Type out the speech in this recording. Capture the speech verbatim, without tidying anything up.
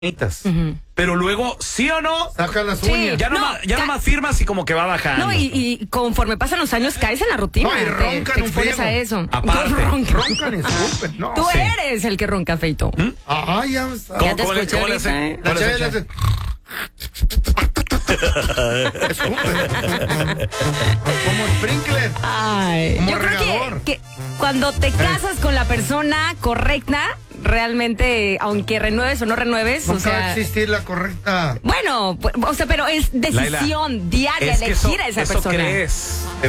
Uh-huh. Pero luego, ¿sí o no? Sacan las Sí. uñas. Ya no, No, ma- ya ca- nomás firmas y como que va bajando. No, y, y conforme pasan los años caes en la rutina. No, y te- roncan te un expones friego. a eso. Aparte. Roncan. Roncan y escupen. No, Tú sí. eres el que ronca, Feito. Ah, ya me está. ¿Cómo, Ya te cómo le, escuché cómo le ahorita, hace? ¿eh? La ¿Cómo le chave le hace? hace. Escupe. Como sprinkler. Ay, Como yo creo regador. que, que cuando te casas con la persona correcta, realmente, aunque renueves o no renueves, Nunca o sea, va a existir la correcta. bueno, pues, o sea, pero es decisión Laila, diaria es que elegir eso, a esa eso persona. crees. Eso